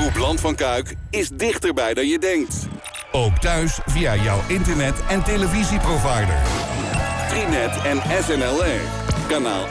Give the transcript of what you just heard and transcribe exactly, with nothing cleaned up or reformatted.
Omroep Land van Kuik is dichterbij dan je denkt. Ook thuis via jouw internet- en televisieprovider. Freenet en S N L R. Kanaal